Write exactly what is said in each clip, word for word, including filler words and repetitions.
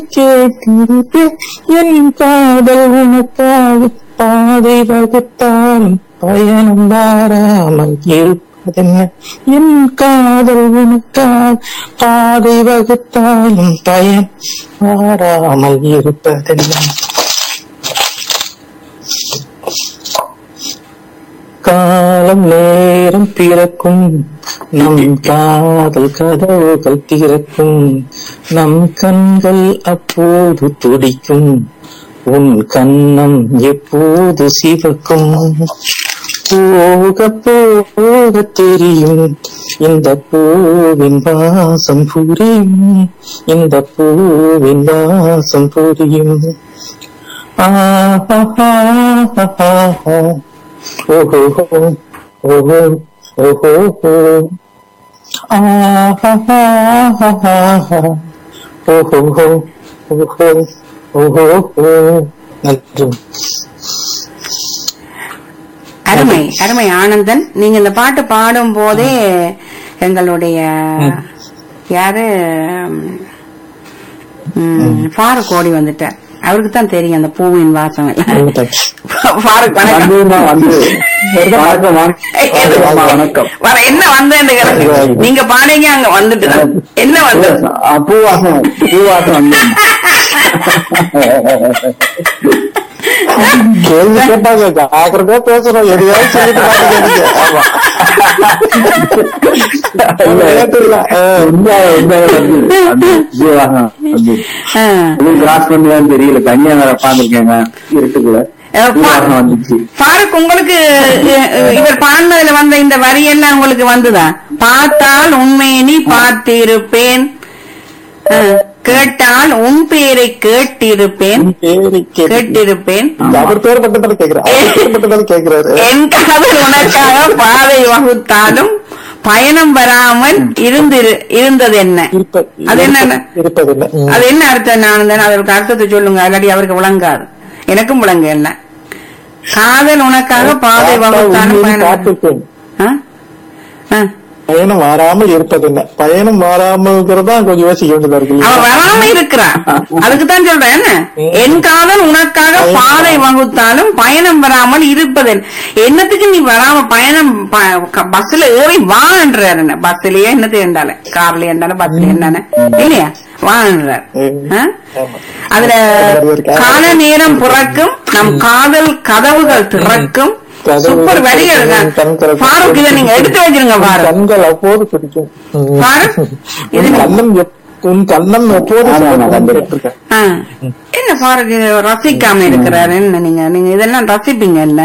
கேட்டிருப்பேன் என் காதல் உனக்காக பாதை வகுத்தாலும் பயணம் வாராமல் இருப்பதென்ன என் காதல் உனக்காக பாதை வகுத்தாலும் பயன் வாராமல் இருப்பதென்ன காலம் நேரம் பிறக்கும் நம் காதல் கதவுகள் திறக்கும் நம் கண்கள் அப்போது துடிக்கும் உன் கண்ணம் எப்போது சிவக்கும் போக போக தெரியும் இந்த பூவின் வாசம் புரியும் இந்த பூவின் வாசம் புரியும் ஆஹா ஓஹோ ஓஹோ ஓஹோ ஆஹா ஓஹோ ஓஹோ ஓஹோ நன்றி. அருமை அருமை ஆனந்தன், நீங்க இந்த பாட்டு பாடும் போதே எங்களுடைய யாரு ஃபாரூக் ஓடி வந்துட்டார். அவருக்கு தான் தெரியும் அந்த பூவின் வாசம். வர என்ன வந்தேன் நீங்க பாடுங்க அங்க வந்துட்டு என்ன வந்து பூவாசம் பூவாசம் கேள்வி கேட்டாங்க ஜாக்கிரதையா பேசுறோம் எதையாவது சொல்லிட்டு தெரியல தனியா வேற பாந்துருக்கேங்க இருட்டுக்குள்ள. ஃபாரூக், உங்களுக்கு இவர் பாடினதுல வந்த இந்த வரி எல்லாம் உங்களுக்கு வந்துதா? பார்த்தால் உண்மையை பார்த்திருப்பேன், கேட்டால் உன் பேரை கேட்டிருப்பேன் கேட்டிருப்பேன் அவர் பேர் பட்டதால கேட்கிறாரு. என் காதல் உனக்காக பாதை வகுத்தாலும் பயணம் வராமல் இருந்திரு இருந்தது என்ன? அது என்ன அது என்ன அர்த்தம்? நான் அதற்கு அர்த்தத்தை சொல்லுங்க, இல்லாட்டி அவருக்கு விளங்காது. எனக்கும் விளங்க என்ன காதல் உனக்காக பாதை வகுத்தாலும் பயணம் வராமல் இருப்பது என்ன? பயணம் வராமல்ங்கிறதா கொஞ்சம் யோசிக்க வேண்டியதா இருக்கு. அவன் வராம இருக்கிறான், அதுக்குதான் சொல்றேன். என்ன என் காதல் உனக்காக பாதை வகுத்தாலும் பயணம் வராமல் இருப்பது என்னத்துக்கு நீ வராம பயணம் பஸ்ல ஏறி வான்றாரு. பஸ்லயே என்னது இருந்தாலும் கார்ல இருந்தாலும் பஸ்ல இருந்தானே இல்லையா வான்றார். அதுல கால நேரம் பிறக்கும் நம் காதல் கதவுகள் திறக்கும். சூப்பர் வரிகள் ஃபாரூக், இதை நீங்க எடுத்து வச்சிருங்க ஃபாரூக். கண்கள் அப்போது பிடிக்கும் உன் கண்ணம் எப்போது. என்ன ஃபாரூக் ரசிக்காம இருக்கிறாரு? என்ன நீங்க நீங்க இதெல்லாம் ரசிப்பீங்க இல்ல?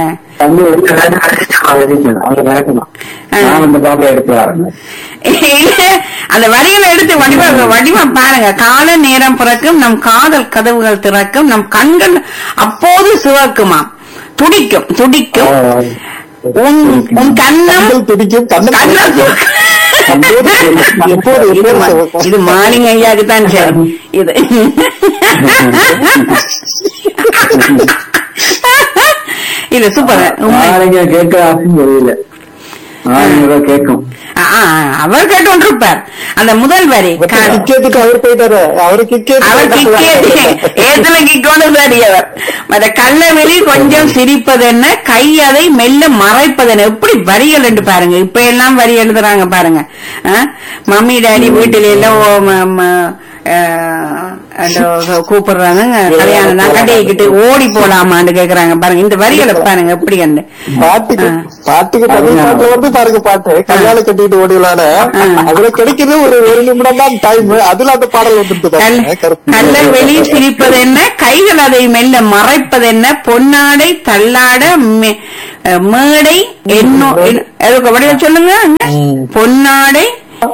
அந்த வரிகளை எடுத்து வடிவா வடிவா பாருங்க. கால நேரம் பிறக்கும் நம் காதல் கதவுகள் திறக்கும் நம் கண்கள் அப்போது சிவக்குமா துடிக்கும் துடிக்கும் உன் உன் கண்ணம் துடிக்கும் இது மாலிங்க ஐயாவுக்கு தான் சரி. இது இல்ல சூப்பர் கேட்க கேட்கும். அவர் கேட்டு கொண்டிருப்பார். அந்த முதல் வரி கிக்கேட்டுக்கு அவர் போயிட்டாரு. அவருக்கு அவர் ஏத்துல கிக்கோன்னு சரி. அவர் மற்ற கள்ளவெளி கொஞ்சம் சிரிப்பது என்ன, கை அதை மெல்ல மறைப்பது என்ன. எப்படி வரிகள் என்று பாருங்க. இப்ப எல்லாம் வரி எழுதுறாங்க பாருங்க. மம்மி டாடி வீட்டில எல்லாம் கூப்பிடுறாங்க, கல்யாணம் தான் கட்டிக்கிட்டு ஓடி போலாமான்னு கேக்குறாங்க பாருங்க. இந்த வரிகளை பாருங்க எப்படி அந்த பாட்டுக்கு பாட்டுக்கு பாட்டு வந்து பாருங்க. பாட்டு கல்யாணம் கட்டிட்டு ஓடிலான அதுல கிடைக்கிறது ஒரு ஒரு நிமிடம் தான் டைம். அதுல அந்த பாடல் வந்துட்டு கல்ல வெளி சிரிப்பது என்ன, கைகள் அதை மெல்ல மறைப்பது என்ன, பொன்னாடை தள்ளாட மேடை என்ன சொல்லுங்க. பொன்னாடை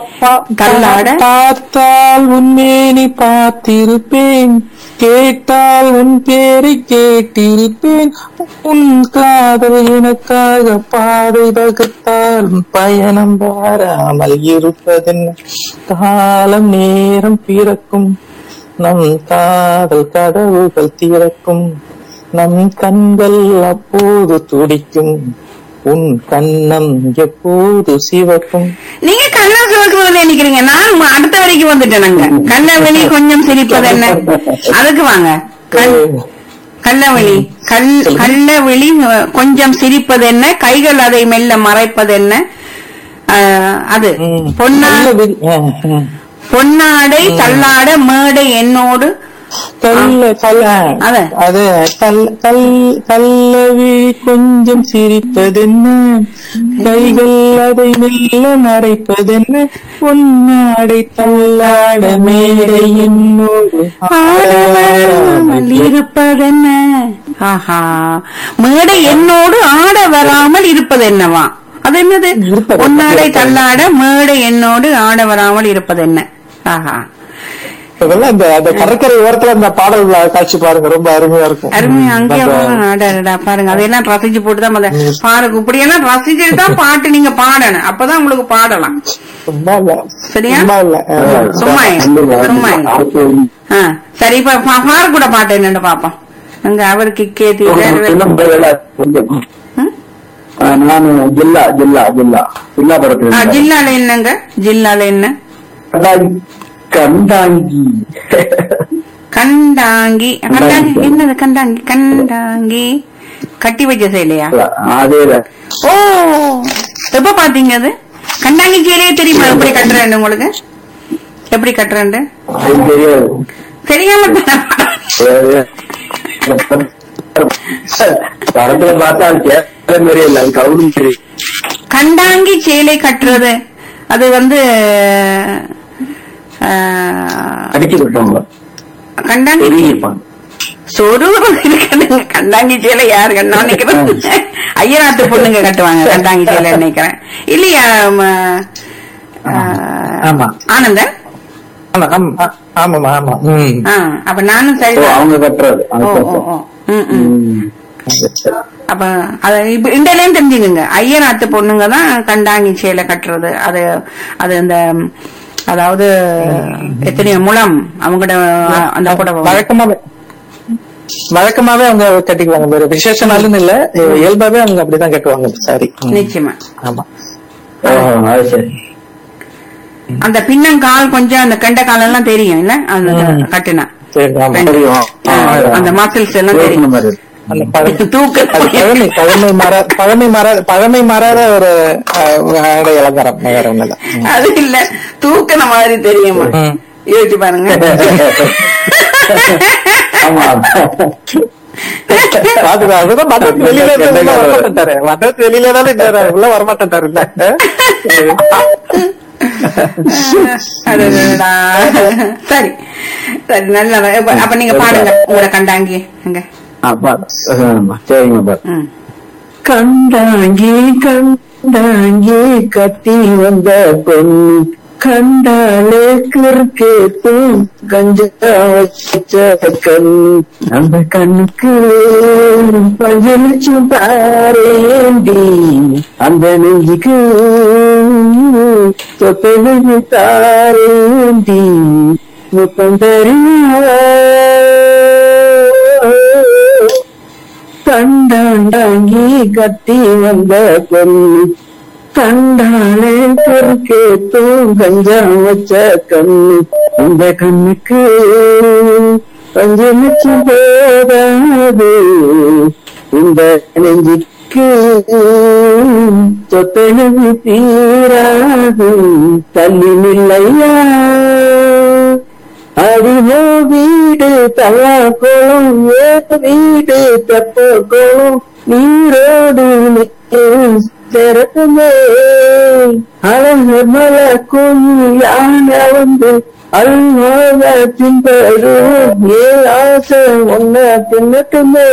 பார்த்தால் உன்மேனி பார்த்திருப்பேன், கேட்டால் உன் பேரை கேட்டிருப்பேன், உன் காதல் எனக்காக பாதை வகுத்தால் பயணம் வராமல் இருப்பதென்ன? காலம் நேரம் பிறக்கும் நம் காதல் கதவுகள் திறக்கும் நம் கண்கள் அப்போது துடிக்கும் உன் கண்ணம் எப்போது சிவக்கும். நீங்க கண்ணம் சிவக்குவது நினைக்கிறீங்க, நான் அடுத்த வரைக்கும் வந்துட்டேன் நாங்க. கள்ளவெளி கொஞ்சம் சிரிப்பது என்ன, அதுக்கு வாங்க. கண்- கள்ளவெளி கல் கள்ளவெளி கொஞ்சம் சிரிப்பது என்ன, கைகள் அதை மெல்ல மறைப்பது என்ன, ஆஹ், அது பொன்னா பொன்னாடை தள்ளாட மேடை என்னோடு கல்ல கல்ல அத. அது கல் கல் கல்லவி கொஞ்சம் சிரிப்பதென்ன, கைகள் அதை மெல்ல மறைப்பதென்ன, பொன்னாடை தள்ளாட மேடை என்னோடு ஆடாமல் இருப்பதென்ன. ஆஹா, மேடை என்னோடு ஆட வராமல் இருப்பது என்னவா? அது என்னது? இருப்பது. பொன்னாடை தள்ளாட மேடை என்னோடு ஆட வராமல் இருப்பது என்ன? ஆஹா, இதெல்லாம் இந்த அந்த கடற்கரை ஓரத்துல அந்த பாடல் காட்சி பாருங்க, ரொம்ப அருமையா இருக்கும். அருமை. அங்கே நம்ம- ஆடாடா பாருங்க, அதெல்லாம் ரசிச்சு போட்டுதான் மொத பாருங்க. இப்படியெல்லாம் ரசிச்சுட்டு தான் பாட்டு நீங்க பாடணும், அப்பதான் உங்களுக்கு பாடலாம். சும்மா இல்ல சரியா? சும்மா இல்ல அஹ், சும்மா இல்ல. சும்மா இல்ல. ஆ, சரி. இப்ப பா- பாரு கூட பாட்டு என்னன்னு பாப்போம். அங்க அவருக்கு கேத்தி கொஞ்சம் நான் ஜில்லா ஜில்லா ஜில்லா ஜில்லா படத்துல ஜில்லால என்னங்க? ஜில்லால என்ன? கண்டாங்கி கண்டாங்கி. கண்டாங்கி என்னது? கண்டாங்கி கண்டாங்கி கட்டி வச்ச சேலையா? அதேதான். ஓ, எப்ப பாத்தீங்க அது? கண்டாங்கி சேலையே தெரியுமா எப்படி கட்டுறேன் உங்களுக்கு? எப்படி கட்டுறேன் அது தெரியாது. தெரியாம படத்துல பார்த்தா அது கேட்கற மாதிரியே இல்லை, அது கவுரும் சரி. கண்டாங்கி சேலை கட்டுறது அது வந்து ஆஹ், அடிச்சு விட்டோங்க கண்டாங்கி சொருவம் இருக்குதுங்க. கண்டாங்கி சேலை யாரு கண்ணா நினைக்கிறேன்? ஐயனாத்து பொண்ணுங்க கட்டுவாங்க கண்டாங்கி சேலை நினைக்கிறேன், இல்லையா? ம, ஆஹ், ஆமா. ஆனந்தன். ஆமா ஆமா ஆமாமா ஆமா ம் ஆ, அப்ப நானும் ஓ, சரிதான். அவங்க கட்டுறது ஓ அவங்க ஓ கட்டுறது. ஓ ம், ம். ம். அப்ப அத இப்ப இண்டலையும் தெரிஞ்சுக்குங்க. ஐயனாத்து பொண்ணுங்க தான் கண்டாங்கி சேலை கட்டுறது. அது அது அந்த அதாவது எத்தனையோ முழம் அவங்களோட அந்த புடவை வழக்கமாவே வழக்கமாவே அவங்க கட்டிக்குவாங்க. வேற விசேஷ நாளுன்னு இல்ல, இயல்பாவே அவங்க அப்படிதான் கட்டுவாங்க சாரி. நிச்சயமா. ஆமா. ஓ, அது சரி. அந்த பின்னங்கால் கொஞ்சம் அந்த கெண்ட கால் எல்லாம் தெரியும் இல்ல, அந்த ம். கட்டுனா சரி, ஆமா. தெரியும். ஆ, அந்த மசில்ஸ் எல்லாம் யோசனை தெரியும். மாதிரி இருக்கு. அந்த பழ- தூக்க அது பழமை பழமை மாற பழமை மாற பழமை மாறாத ஒரு அஹ், ஆடை அலங்காரம் வேற ஒண்ணு இல்ல. அது இல்ல, தூக்கின மாதிரி தெரியுமா? ம். யோசிச்சு பாருங்க. ஆமா. அது- அதுதான் மதத்து வெளியில இருந்து உள்ள வரமாட்டாரு. மதத்து வெளியில இருந்தாலும் இந்த உள்ள வரமாட்டாரு இல்ல. அடடடா. சரி சரி, நல்ல. அப்ப அப்ப நீங்க பாடுங்க உங்களோட கண்டாங்கி அங்க. அப்பா, ஆமா, சரிங்க அப்பா. ம். கண்டாங்கி கண்டாங்கி கத்தி வந்த பெண் கண்டாலே கிறுக்கேத்தும் கஞ்சா வச்ச கண் அந்த கண்ணுக்கு பஞ்சலட்சம் தாரேண்டி அந்த நெஞ்சுக்கு தொட்டெழுதி தாரேண்டி முப்பந்தரியா கண்டாண்டாங்கி கத்தி வந்த பொண்ணு கண்டாலே பொறுக்கேத்தும் கஞ்சா வச்ச கண்ணு இந்த கண்ணுக்கு பஞ்சமிச்சு போதாது இந்த நெஞ்சுக்கு தொட்டெழுதி தீராது தள்ளி நில்லையா அடிவோ வீடு தவா கோலம் ஏ வீடு தப்ப கோலம் நீரோடு திறக்குமே அழகர் மல கோயில் யானை வந்து அல்வாத பின்படும் ஏ ஆசை ஒன்ன பின்னட்டுமே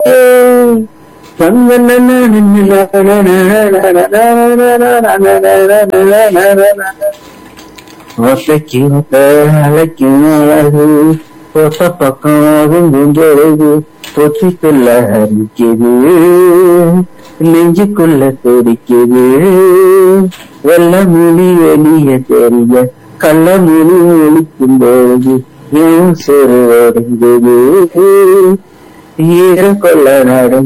ஒசைக்கு அழைக்கு அழகு ஒச பக்கம் குஞ்சொழுகு பொத்திக்குள்ள அரிக்குது நெஞ்சுக்குள்ள துடிக்குது வெள்ள மொழி வெளிய தெரிய கள்ள மொழி ஒழிக்கும் போது ஏன் சொரு ஒடுங்குது ஈர கொள்ள நடும்